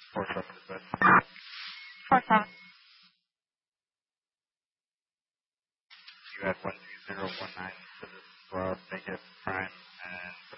47 is good. 47. You had 12019 for this, take it.